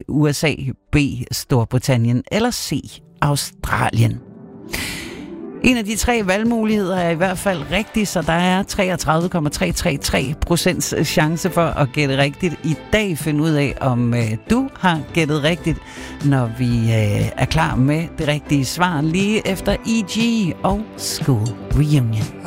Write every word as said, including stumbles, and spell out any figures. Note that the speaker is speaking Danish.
U S A, B. Storbritannien eller C. Australien. En af de tre valgmuligheder er i hvert fald rigtig, så der er treogtredive komma tre tre tre procents chance for at gætte rigtigt i dag. Find ud af, om øh, du har gættet rigtigt, når vi øh, er klar med det rigtige svar lige efter E G og School Reunion.